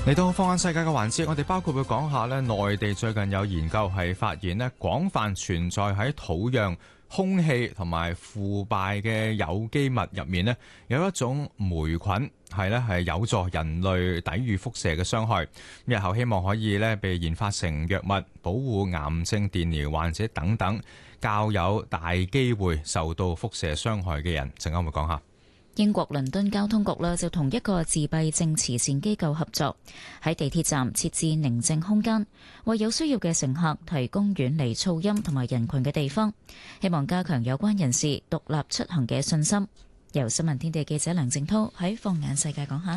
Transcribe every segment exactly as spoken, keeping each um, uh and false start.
嚟到放眼世界嘅環節，我哋包括會講下咧，內地最近有研究係發現咧，廣泛存在喺土壤、空氣同埋腐敗嘅有機物入面咧，有一種霉菌係咧係有助人類抵禦輻射嘅傷害。日後希望可以咧被研發成藥物，保護癌症、電療患者等等較有大機會受到輻射傷害嘅人。陣間會講下。 英國倫敦交通局呢就同一個自閉症慈善機構合作，喺地鐵站設置寧靜空間，為有需要嘅乘客提供遠離噪音同埋人群嘅地方，希望加強有關人士獨立出行嘅信心。由新聞天地記者梁靜濤喺放眼世界講下。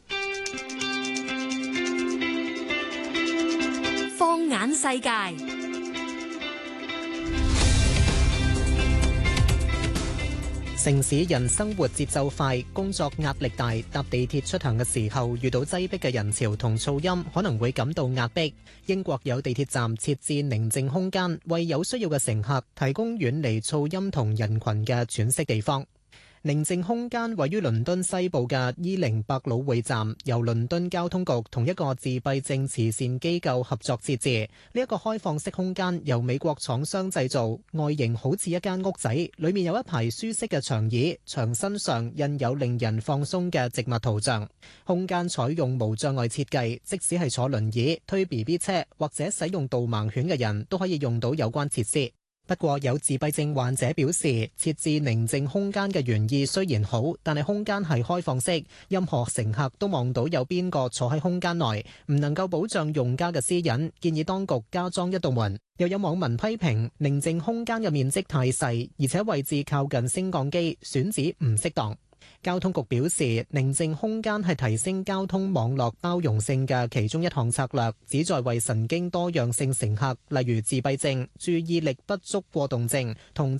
放眼世界。 城市人生活節奏快，工作壓力大，搭地鐵出行嘅時候遇到擠迫嘅人潮同噪音，可能會感到壓迫。英國有地鐵站設置寧靜空間，為有需要嘅乘客提供遠離噪音同人群嘅喘息地方。寧靜空間位於倫敦西部嘅伊靈百老匯站，由倫敦交通局同一個自閉症慈善機構合作設置。呢一個開放式空間由美國廠商製造，外形好似一間屋仔，裏面有一排舒適嘅長椅，牆身上印有令人放鬆嘅植物圖像。空間採用無障礙設計，即使係坐輪椅、推 B B 車或者使用導盲犬嘅人都可以用到有關設施。不過有自閉症患者表示，設置寧靜空間嘅原意雖然好，但係空間係開放式，任何乘客都望到有邊個坐喺空間內，唔能夠保障用家嘅私隱，建議當局加裝一道門。又有網民批評寧靜空間嘅面積太細，而且位置靠近升降機，選址唔適當。交通局表示，寧靜空間係提升交通網絡包容性嘅其中一項策略，旨在為神經多樣性乘客，例如自閉症、注意力不足過動症同